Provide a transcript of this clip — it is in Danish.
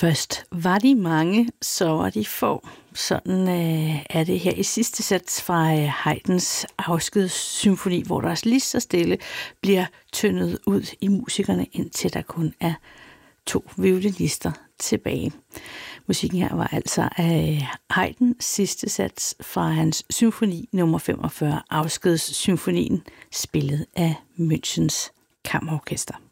Først var de mange, så var de få. Sådan er det her i sidste sats fra Haydns Afskedssymfoni, hvor der lige så stille bliver tyndet ud i musikerne, indtil der kun er 2 violinister tilbage. Musikken her var altså af Haydns sidste sats fra hans symfoni nummer 45, Afskedssymfonien, spillet af Münchens Kammerorkester.